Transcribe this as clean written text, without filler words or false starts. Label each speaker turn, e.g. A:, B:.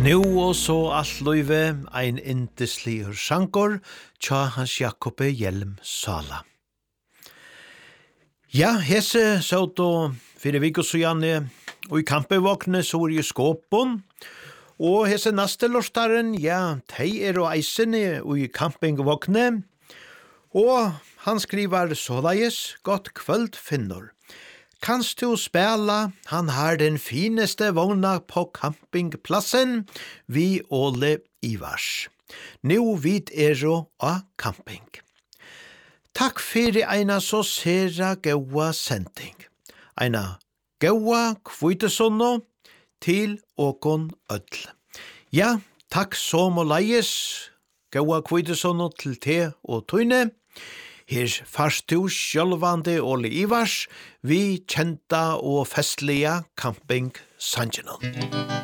A: Nu og så alt løyve, ein indeslig sjankor, tja Hans Jakobe Hjelm Sala. Ja, hese sauto fyrir vikos og janne, og i kampevåkne så er jo skåpon, og hese naste lorstaren, ja, tei er og eisene og i campingvåkne, og han skriver såleis, godt kvöld finnor. Kanst du spela, han har den fineste vogna på campingplassen, vi Åle Ivars. Nu vid jo a camping. Takk fyrir eina så sera gaua sending. Eina gaua kvitesonno til åkon öll. Ja, takk så må leies, gaua kvitesonno til te og tøyne. Her fast du sjølvande Åle Ivars, vi kjenta og festlige camping-sangenon.